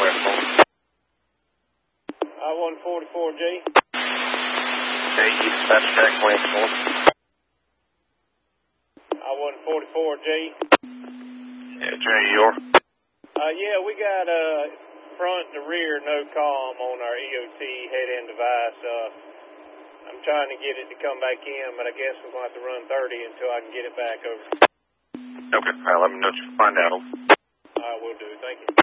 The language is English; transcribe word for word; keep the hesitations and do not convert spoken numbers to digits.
West. I one forty-four J. Okay, you dispatch track West. I one forty-four J. Yeah, Jay, you're? Uh, yeah, we got uh, front to rear no comm on our E O T head-end device. Uh, I'm trying to get it to come back in, but I guess we're going to have to run thirty until I can get it back over. Okay, all right, let me know what you find out. All right, will do. Thank you.